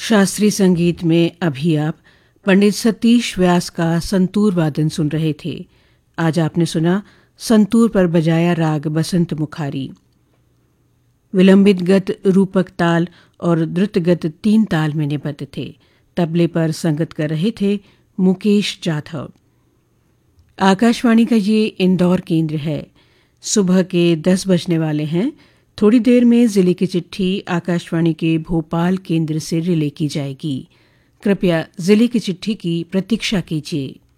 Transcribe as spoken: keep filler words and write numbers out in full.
शास्त्रीय संगीत में अभी आप पंडित सतीश व्यास का संतूर वादन सुन रहे थे। आज आपने सुना संतूर पर बजाया राग बसंत मुखारी। विलंबित गत रूपक ताल और द्रुत गत तीन ताल में निबद्ध थे। तबले पर संगत कर रहे थे मुकेश जाधव। आकाशवाणी का ये इंदौर केंद्र है। सुबह के दस बजने वाले हैं। थोड़ी देर में जिले की चिट्ठी आकाशवाणी के भोपाल केंद्र से रिले की जाएगी। कृपया जिले की चिट्ठी की प्रतीक्षा कीजिए।